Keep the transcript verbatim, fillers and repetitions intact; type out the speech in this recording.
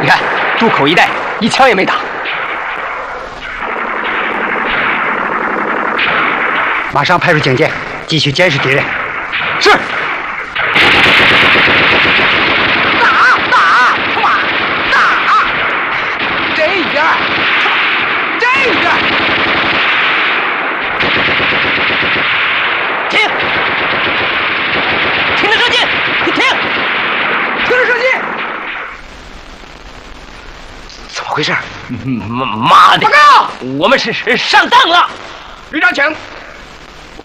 你看，渡口一带一枪也没打。 马上派出警戒，继续监视敌人。 是。 打打，冲啊！打！这一边，这一边。停！停止射击！停！停止射击！ 怎么回事？妈妈的！ 报告！ 我们是是上当了。 旅长，请。